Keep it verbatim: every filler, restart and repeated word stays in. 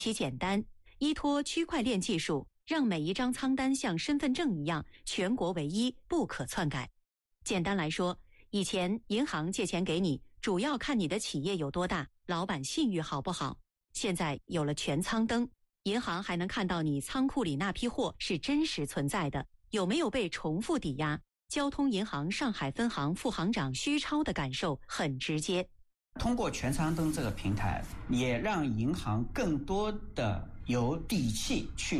其简单，依托区块链技术，让每一张仓单像身份证一样全国唯一，不可篡改。简单来说，以前银行借钱给你，主要看你的企业有多大，老板信誉好不好。现在有了全仓登，银行还能看到你仓库里那批货是真实存在的，有没有被重复抵押。交通银行上海分行副行长徐超的感受很直接。 通过全仓登这个平台，也让银行更多的有底气去